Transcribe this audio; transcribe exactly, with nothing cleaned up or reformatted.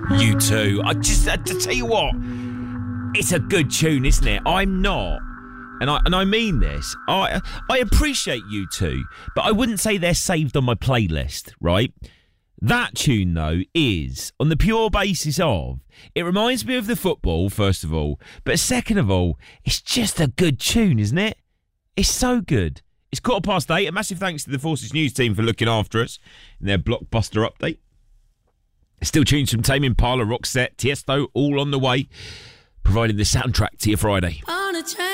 U two. I just, uh, to tell you what, it's a good tune, isn't it? I'm not, and I and I mean this. I I appreciate U two, but I wouldn't say they're saved on my playlist, right? That tune, though, is on the pure basis of it reminds me of the football, first of all, but second of all, it's just a good tune, isn't it? It's so good. It's quarter past eight. A massive thanks to the Forces News team for looking after us in their blockbuster update. Still tunes from Tame Impala, Roxette, Tiesto, all on the way, providing the soundtrack to your Friday.